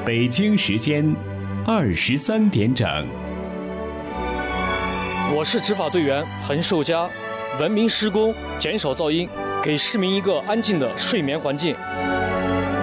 北京时间23点整。 我是执法队员横寿佳，文明施工，减少噪音，给市民一个安静的睡眠环境。